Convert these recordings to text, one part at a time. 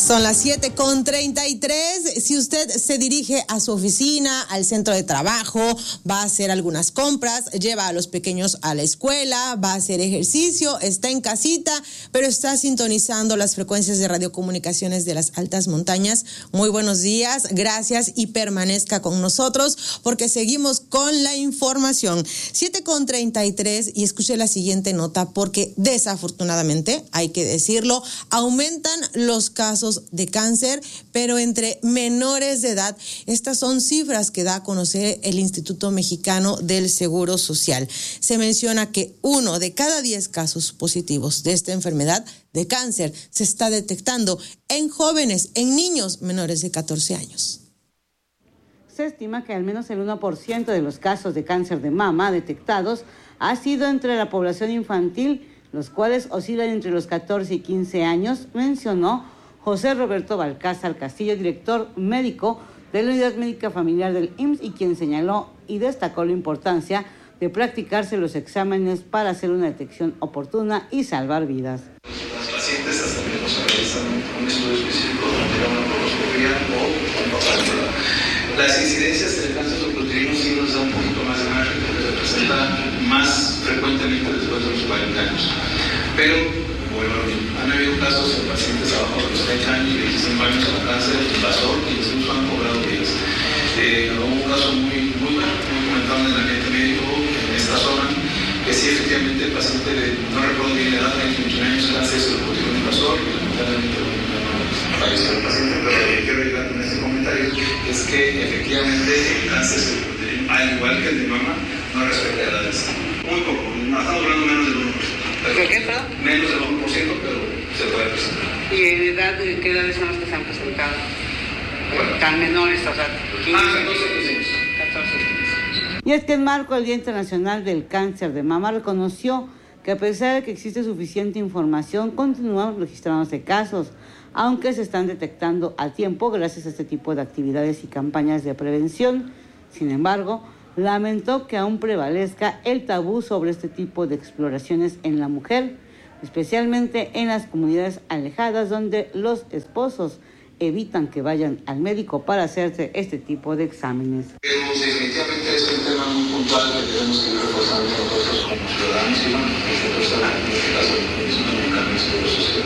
Son las 7:33. Si usted se dirige a su oficina, al centro de trabajo, va a hacer algunas compras, lleva a los pequeños a la escuela, va a hacer ejercicio, está en casita, pero está sintonizando las frecuencias de radiocomunicaciones de las altas montañas. Muy buenos días, gracias y permanezca con nosotros porque seguimos con la información. 7:33 y escuche la siguiente nota porque desafortunadamente, hay que decirlo, aumentan los casos de cáncer, pero entre menores de edad. Estas son cifras que da a conocer el Instituto Mexicano del Seguro Social. Se menciona que 1 de cada 10 casos positivos de esta enfermedad de cáncer se está detectando en jóvenes, en niños menores de 14 años. Se estima que al menos el 1% de los casos de cáncer de mama detectados ha sido entre la población infantil, los cuales oscilan entre los 14 y 15 años, mencionó José Roberto Balcázar Castillo, director médico de la Unidad Médica Familiar del IMSS, y quien señaló y destacó la importancia de practicarse los exámenes para hacer una detección oportuna y salvar vidas. Las pacientes hasta que nos realizan un estudio específico donde una colposcopía o un papá. Las incidencias del cáncer subcutáneo sí nos da un poquito más de margen porque se presenta más frecuentemente después de los 40 años. Pero bueno, han habido casos de pacientes abajo de los 30 años y 25 años con cáncer invasor que incluso han cobrado vidas. Hubo un caso muy comentado en el ambiente médico en esta zona, que sí, efectivamente, el paciente, no recuerdo bien la edad, de 21 años, cáncer cerebrospinal invasor, y lamentablemente falleció el paciente, pero lo que quiero llegar con este comentario es que efectivamente el cáncer cerebrospinal, al igual que el de mama, no respeta edades. Muy poco, estamos hablando menos del 1%. ¿Qué, perdón? Menos del 1%, pero se puede presentar. ¿Y en edad, qué edades son las que se han presentado? Bueno, tan menores, o sea, 15, 14, 15 años. 14, 15. Y es que en marco del Día Internacional del Cáncer de Mama reconoció que a pesar de que existe suficiente información, continúan registrándose casos, aunque se están detectando a tiempo gracias a este tipo de actividades y campañas de prevención. Sin embargo, lamentó que aún prevalezca el tabú sobre este tipo de exploraciones en la mujer, especialmente en las comunidades alejadas donde los esposos evitan que vayan al médico para hacerse este tipo de exámenes. Pero definitivamente es un tema muy puntual que tenemos que ir reforzando nosotros como ciudadanos y bueno, en este caso la Comisión Mexicana del Seguro Social.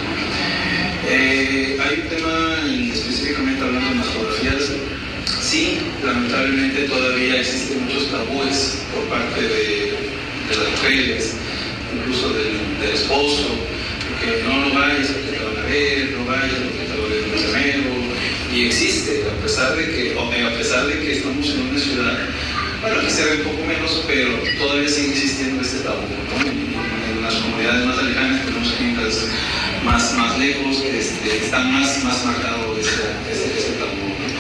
Hay un tema específicamente hablando de mastografías. Sí, lamentablemente todavía existen muchos tabúes por parte de las mujeres, incluso del esposo, que no vayas porque te van a ver, no vayas porque te va a ver un enfermero, y existe, a pesar de que estamos en una ciudad, bueno, aquí se ve un poco menos, pero todavía sigue existiendo este tabú, ¿no? En las comunidades más lejanas, tenemos fincas más lejos, está más marcado ese tabú.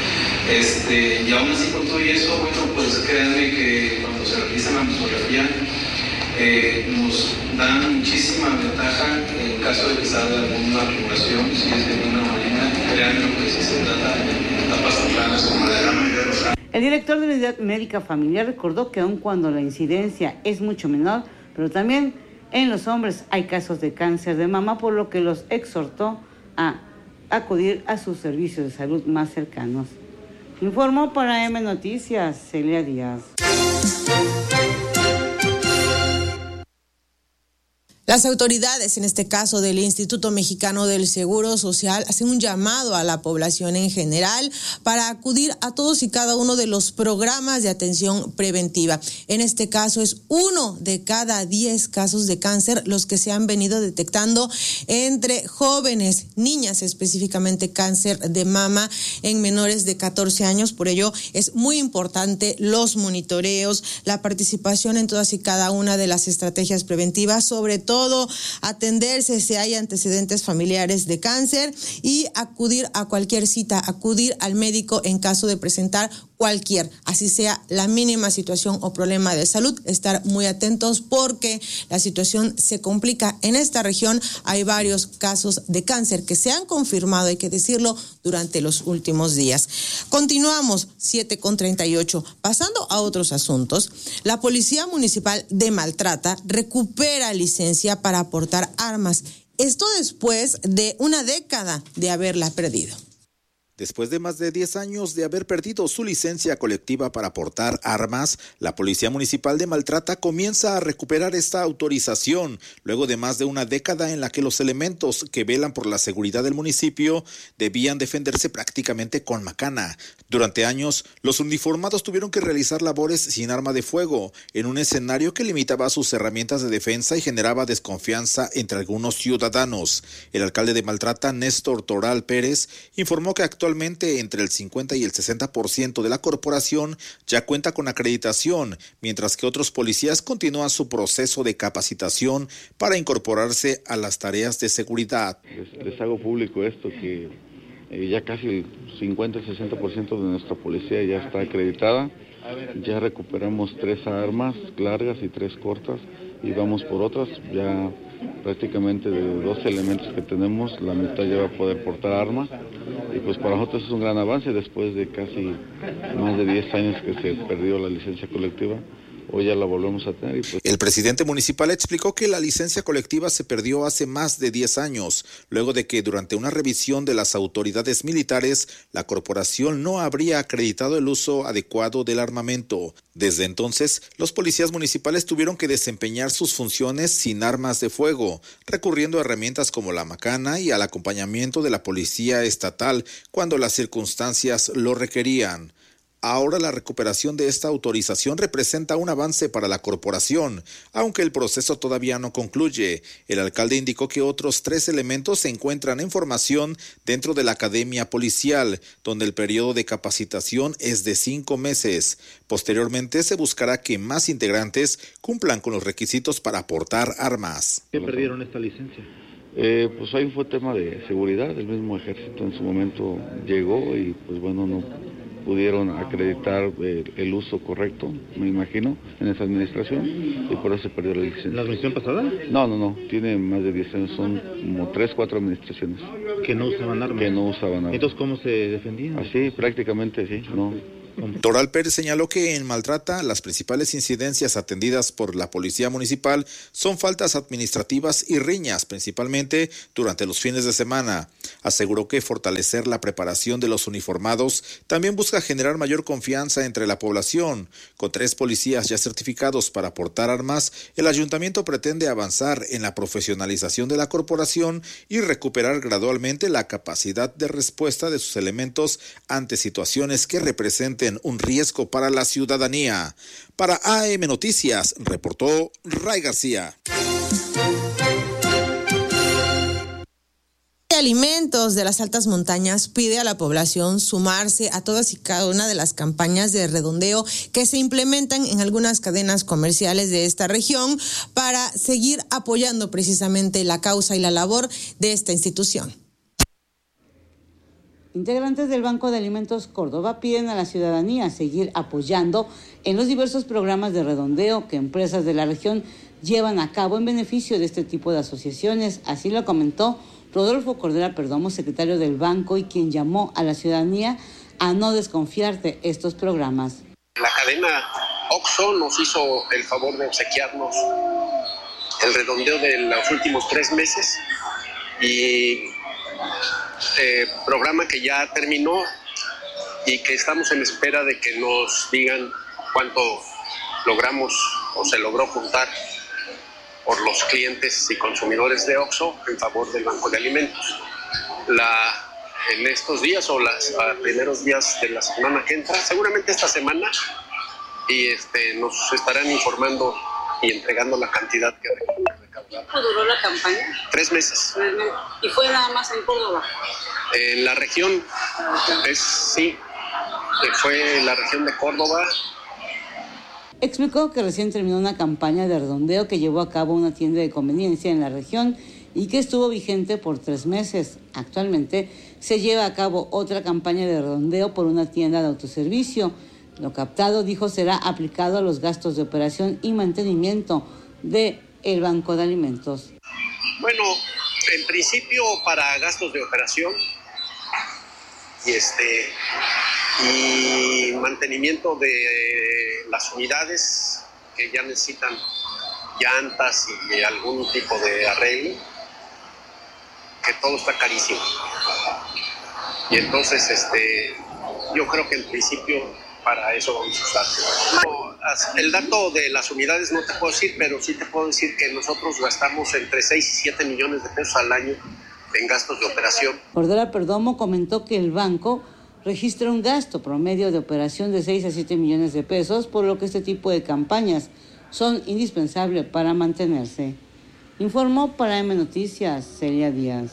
Y aún así con todo eso, bueno, pues créanme que cuando se realiza la mastografía nos dan muchísima ventaja en caso de que salga alguna tumoración, si es benigna o maligna, créanme que si se trata en etapas tempranas como la gran mayoría de los casos. El director de la Unidad Médica Familiar recordó que aun cuando la incidencia es mucho menor, pero también en los hombres hay casos de cáncer de mama, por lo que los exhortó a acudir a sus servicios de salud más cercanos. Informó para M Noticias, Celia Díaz. Las autoridades, en este caso del Instituto Mexicano del Seguro Social, hacen un llamado a la población en general para acudir a todos y cada uno de los programas de atención preventiva. En este caso es 1 de cada 10 casos de cáncer los que se han venido detectando entre jóvenes, niñas, específicamente cáncer de mama en menores de 14 años. Por ello es muy importante los monitoreos, la participación en todas y cada una de las estrategias preventivas, sobre todo atenderse si hay antecedentes familiares de cáncer y acudir a cualquier cita, acudir al médico en caso de presentar cualquier, así sea la mínima situación o problema de salud, estar muy atentos porque la situación se complica. En esta región hay varios casos de cáncer que se han confirmado, hay que decirlo, durante los últimos días. Continuamos, 7:38. Pasando a otros asuntos, la Policía Municipal de Maltrata recupera licencia para aportar armas Esto después de una década de haberla perdido. Después de más de 10 años de haber perdido su licencia colectiva para portar armas, la Policía Municipal de Maltrata comienza a recuperar esta autorización, luego de más de una década en la que los elementos que velan por la seguridad del municipio debían defenderse prácticamente con macana. Durante años, los uniformados tuvieron que realizar labores sin arma de fuego, en un escenario que limitaba sus herramientas de defensa y generaba desconfianza entre algunos ciudadanos. El alcalde de Maltrata, Néstor Toral Pérez, informó que actualmente entre el 50 y el 60% de la corporación ya cuenta con acreditación, mientras que otros policías continúan su proceso de capacitación para incorporarse a las tareas de seguridad. Les hago público esto, que ya casi el 50-60% de nuestra policía ya está acreditada. Ya recuperamos 3 armas largas y 3 cortas y vamos por otras. Ya prácticamente de 12 elementos que tenemos, la mitad ya va a poder portar arma. Y pues para nosotros es un gran avance después de casi más de 10 años que se perdió la licencia colectiva. Hoy ya la volvemos a tener. El presidente municipal explicó que la licencia colectiva se perdió hace más de 10 años, luego de que durante una revisión de las autoridades militares, la corporación no habría acreditado el uso adecuado del armamento. Desde entonces, los policías municipales tuvieron que desempeñar sus funciones sin armas de fuego, recurriendo a herramientas como la macana y al acompañamiento de la policía estatal cuando las circunstancias lo requerían. Ahora la recuperación de esta autorización representa un avance para la corporación, aunque el proceso todavía no concluye. El alcalde indicó que otros 3 elementos se encuentran en formación dentro de la academia policial, donde el periodo de capacitación es de 5 meses. Posteriormente se buscará que más integrantes cumplan con los requisitos para portar armas. ¿Qué perdieron esta licencia? Pues ahí fue tema de seguridad. El mismo ejército en su momento llegó y pues bueno, no pudieron acreditar el uso correcto, me imagino, en esa administración, y por eso se perdió la licencia. ¿La administración pasada? No, tiene más de 10 años, son como 3-4 administraciones. ¿Que no usaban armas? Que no usaban armas. ¿Entonces cómo se defendían? Así, prácticamente sí, no. Toral Pérez señaló que en Maltrata las principales incidencias atendidas por la Policía Municipal son faltas administrativas y riñas, principalmente durante los fines de semana. Aseguró que fortalecer la preparación de los uniformados también busca generar mayor confianza entre la población. Con 3 policías ya certificados para portar armas, el ayuntamiento pretende avanzar en la profesionalización de la corporación y recuperar gradualmente la capacidad de respuesta de sus elementos ante situaciones que representen un riesgo para la ciudadanía. Para AM Noticias, reportó Ray García. Alimentos de las Altas Montañas pide a la población sumarse a todas y cada una de las campañas de redondeo que se implementan en algunas cadenas comerciales de esta región para seguir apoyando precisamente la causa y la labor de esta institución. Integrantes del Banco de Alimentos Córdoba piden a la ciudadanía seguir apoyando en los diversos programas de redondeo que empresas de la región llevan a cabo en beneficio de este tipo de asociaciones. Así lo comentó Rodolfo Cordera Perdomo, secretario del banco, y quien llamó a la ciudadanía a no desconfiar de estos programas. La cadena OXXO nos hizo el favor de obsequiarnos el redondeo de los últimos 3 meses y programa que ya terminó y que estamos en espera de que nos digan cuánto logramos o se logró juntar por los clientes y consumidores de OXXO en favor del Banco de Alimentos. En estos días o los primeros días de la semana que entra, seguramente esta semana, y nos estarán informando y entregando la cantidad que recaudamos. ¿Cuánto duró la campaña? 3 meses. ¿Y fue nada más en Córdoba? En la región, fue la región de Córdoba. Explicó que recién terminó una campaña de redondeo que llevó a cabo una tienda de conveniencia en la región y que estuvo vigente por 3 meses. Actualmente se lleva a cabo otra campaña de redondeo por una tienda de autoservicio. Lo captado, dijo, será aplicado a los gastos de operación y mantenimiento del Banco de Alimentos. Bueno, en principio para gastos de operación y mantenimiento de las unidades que ya necesitan llantas y algún tipo de arreglo. que todo está carísimo. Y entonces, yo creo que en principio para eso vamos a usar. El dato de las unidades no te puedo decir, pero sí te puedo decir que nosotros gastamos entre 6 y 7 millones de pesos al año en gastos de operación. Cordera Perdomo comentó que el banco registra un gasto promedio de operación de 6 a 7 millones de pesos, por lo que este tipo de campañas son indispensables para mantenerse. Informó para AM Noticias, Celia Díaz.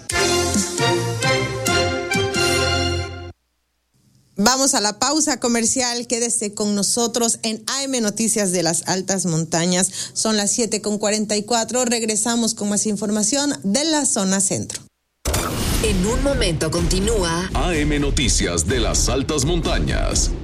Vamos a la pausa comercial. Quédese con nosotros en AM Noticias de las Altas Montañas. Son las 7:44. Regresamos con más información de la zona centro. En un momento continúa AM Noticias de las Altas Montañas.